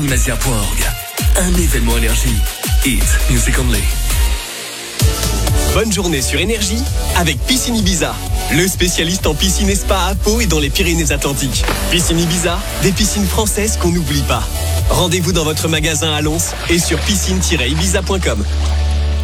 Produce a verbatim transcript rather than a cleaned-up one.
Masia point org. Un événement énergie. It's music only. Bonne journée sur Énergie avec Piscine Ibiza, le spécialiste en piscine et spa à Pau et dans les Pyrénées-Atlantiques. Piscine Ibiza, des piscines françaises qu'on n'oublie pas. Rendez-vous dans votre magasin à Lons et sur piscine tiret ibiza point com.